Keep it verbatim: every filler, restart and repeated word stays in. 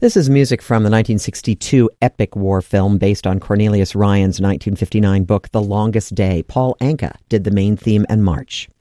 This is music from the nineteen sixty-two epic war film based on Cornelius Ryan's nineteen fifty-nine book, The Longest Day. Paul Anka did the main theme and march.